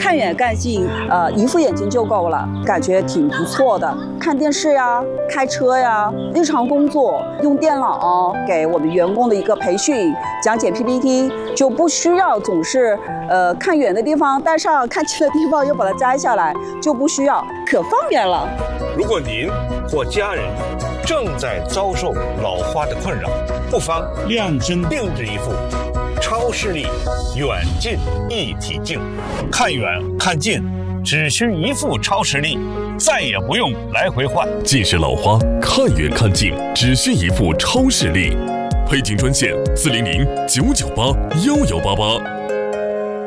看远看近，一副眼睛就够了，感觉挺不错的。看电视呀，开车呀，日常工作用电脑给我们员工的一个培训，讲解 PPT， 就不需要总是看远的地方带上，看近的地方又把它摘下来，就不需要，可方便了。 如果您或家人正在遭受老花的困扰，不妨量身定制一副超视力远近一体镜，看远看近只需一副超视力，再也不用来回换。 近视老花看远看近只需一副超视力，配镜专线400-998-1188。